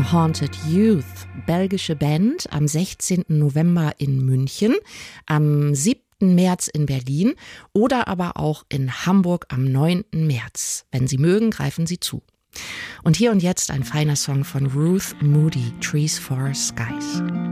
The Haunted Youth, belgische Band, am 16. November in München, am 7. März in Berlin oder aber auch in Hamburg am 9. März. Wenn Sie mögen, greifen Sie zu. Und hier und jetzt ein feiner Song von Ruth Moody, Trees for Skies.